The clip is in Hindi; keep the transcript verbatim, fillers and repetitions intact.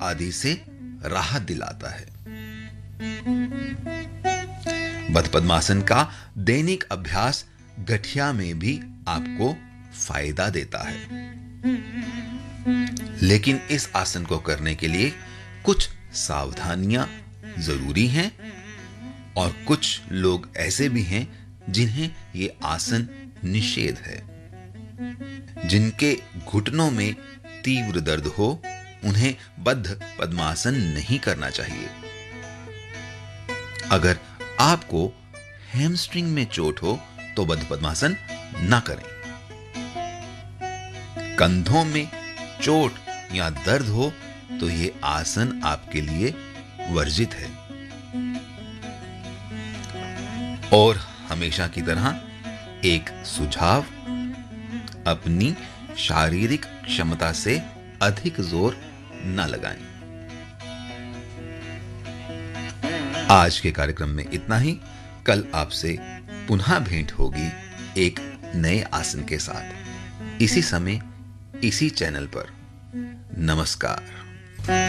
आदि से राहत दिलाता है। बद्ध पद्मासन का दैनिक अभ्यास गठिया में भी आपको फायदा देता है। लेकिन इस आसन को करने के लिए कुछ सावधानियां जरूरी हैं और कुछ लोग ऐसे भी हैं जिन्हें यह आसन निषेध है। जिनके घुटनों में तीव्र दर्द हो उन्हें बद्ध पद्मासन नहीं करना चाहिए। अगर आपको हैमस्ट्रिंग में चोट हो तो बद्ध पद्मासन ना करें। कंधों में चोट या दर्द हो तो यह आसन आपके लिए वर्जित है। और हमेशा की तरह एक सुझाव, अपनी शारीरिक क्षमता से अधिक जोर न लगाएं। आज के कार्यक्रम में इतना ही। कल आपसे पुनः भेंट होगी एक नए आसन के साथ, इसी समय इसी चैनल पर। नमस्कार।